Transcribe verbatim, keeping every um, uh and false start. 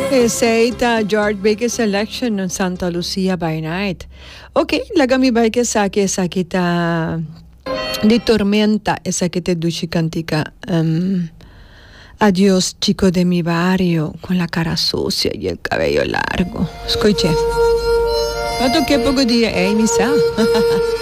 Seita George Baker Selection ng Santa Lucia by Night. Okay, lagami ba ke sa ke sa kita di tormenta esa que te duci cantica um, adiós chico de mi barrio con la cara sucia y el cabello largo. Escuche. No toqué poco día, eh, misa.